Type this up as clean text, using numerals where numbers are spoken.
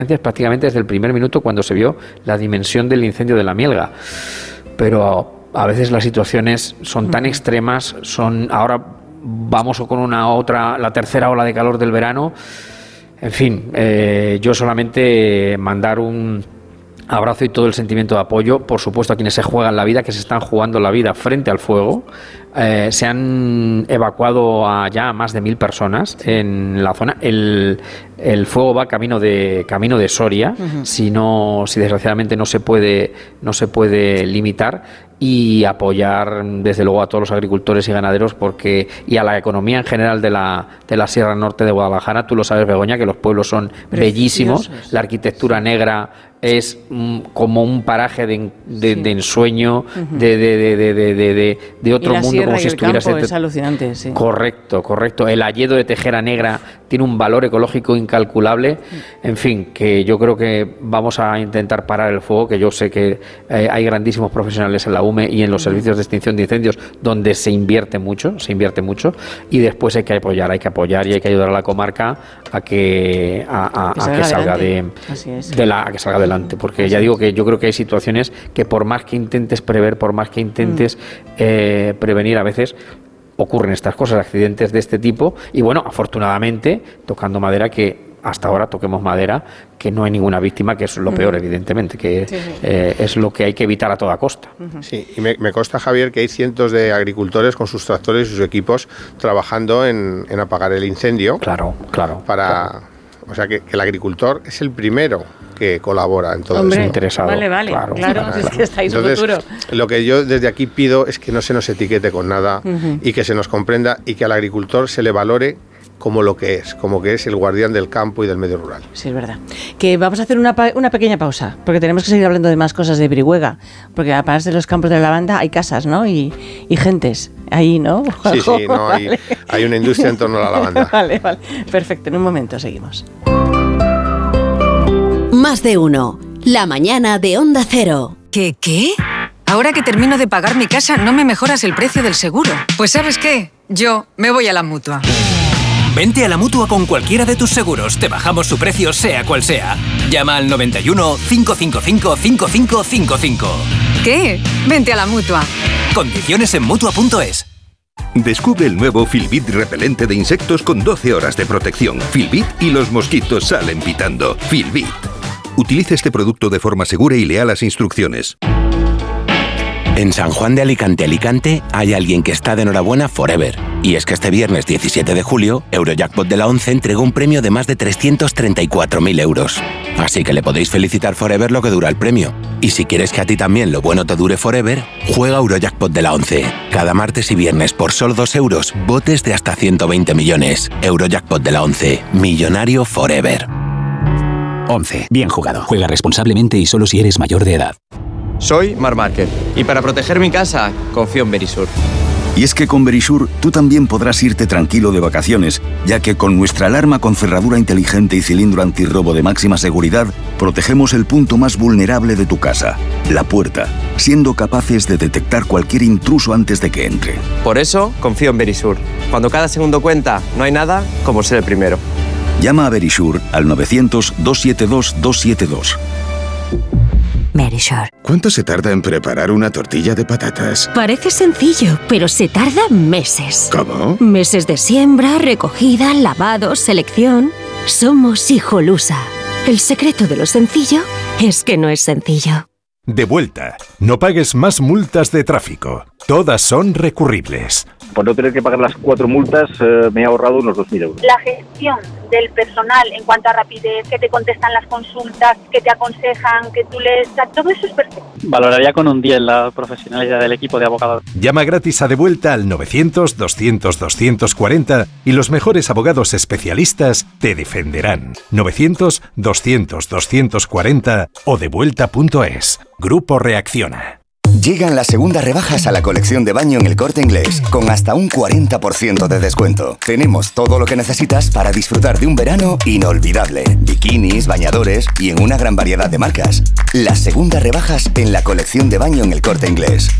prácticamente desde el primer minuto cuando se vio la dimensión del incendio de la Mielga. Pero a veces las situaciones son tan extremas, ahora vamos con la tercera ola de calor del verano. En fin, yo solamente mandar un abrazo y todo el sentimiento de apoyo, por supuesto, a quienes se juegan la vida, que se están jugando la vida frente al fuego. Se han evacuado a ya más de 1.000 personas en la zona. El fuego va camino de Soria, si desgraciadamente no se puede limitar, y apoyar desde luego a todos los agricultores y ganaderos y a la economía en general de la Sierra Norte de Guadalajara. Tú lo sabes, Begoña, que los pueblos son bellísimos, la arquitectura negra es como un paraje de ensueño, de otro mundo, como si estuvieras es alucinante, sí. Correcto. El hayedo de Tejera Negra tiene un valor ecológico incalculable. En fin, que yo creo que vamos a intentar parar el fuego, que yo sé que hay grandísimos profesionales en la UME y en los servicios de extinción de incendios donde se invierte mucho, y después hay que apoyar y hay que ayudar a la comarca a que salga adelante, porque ya digo que yo creo que hay situaciones que por más que intentes prever, por más que intentes prevenir, a veces ocurren estas cosas, accidentes de este tipo, y bueno, afortunadamente, tocando madera, que hasta ahora toquemos madera, que no hay ninguna víctima, que es lo peor, evidentemente, que es lo que hay que evitar a toda costa. Sí, y me consta, Javier, que hay cientos de agricultores con sus tractores y sus equipos trabajando en apagar el incendio. Claro. O sea, que el agricultor es el primero que colabora en todo esto. Interesado. Vale, claro, es que estáis en futuro. Lo que yo desde aquí pido es que no se nos etiquete con nada y que se nos comprenda y que al agricultor se le valore como que es el guardián del campo y del medio rural. Sí, es verdad. Que vamos a hacer una pequeña pausa, porque tenemos que seguir hablando de más cosas de Brihuega, porque aparte de los campos de lavanda hay casas, ¿no? Y gentes ahí, ¿no? Sí, no, vale. hay una industria en torno a la lavanda. Vale. Perfecto, en un momento seguimos. Más de uno. La mañana de Onda Cero. ¿Qué? Ahora que termino de pagar mi casa, ¿no me mejoras el precio del seguro? Pues ¿sabes qué? Yo me voy a la Mutua. Vente a la Mutua con cualquiera de tus seguros. Te bajamos su precio, sea cual sea. Llama al 91 555 5555. ¿Qué? Vente a la Mutua. Condiciones en Mutua.es. Descubre el nuevo Filbit repelente de insectos con 12 horas de protección. Filbit y los mosquitos salen pitando. Filbit. Utilice este producto de forma segura y lea las instrucciones. En San Juan de Alicante, hay alguien que está de enhorabuena forever. Y es que este viernes 17 de julio, Eurojackpot de la 11 entregó un premio de más de 334.000 euros. Así que le podéis felicitar forever lo que dura el premio. Y si quieres que a ti también lo bueno te dure forever, juega Eurojackpot de la 11. Cada martes y viernes por solo 2 euros, botes de hasta 120 millones. Eurojackpot de la 11. Millonario forever. 11. Bien jugado. Juega responsablemente y solo si eres mayor de edad. Soy Marc Márquez y para proteger mi casa confío en Verisur. Y es que con Verisur tú también podrás irte tranquilo de vacaciones, ya que con nuestra alarma con cerradura inteligente y cilindro antirrobo de máxima seguridad, protegemos el punto más vulnerable de tu casa, la puerta, siendo capaces de detectar cualquier intruso antes de que entre. Por eso confío en Verisur. Cuando cada segundo cuenta, no hay nada como ser el primero. Llama a Verisur al 900-272-272. Verisur. ¿Cuánto se tarda en preparar una tortilla de patatas? Parece sencillo, pero se tarda meses. ¿Cómo? Meses de siembra, recogida, lavado, selección. Somos Hijolusa. El secreto de lo sencillo es que no es sencillo. De vuelta. No pagues más multas de tráfico. Todas son recurribles. Por no tener que pagar las 4 multas, me he ahorrado unos 2.000 euros. La gestión del personal en cuanto a rapidez, que te contestan las consultas, que te aconsejan, que tú lees, todo eso es perfecto. Valoraría con un 10 la profesionalidad del equipo de abogados. Llama gratis a De Vuelta al 900-200-240 y los mejores abogados especialistas te defenderán. 900-200-240 o devuelta.es. Grupo Reacciona. Llegan las segundas rebajas a la colección de baño en El Corte Inglés, con hasta un 40% de descuento. Tenemos todo lo que necesitas para disfrutar de un verano inolvidable. Bikinis, bañadores y en una gran variedad de marcas. Las segundas rebajas en la colección de baño en El Corte Inglés.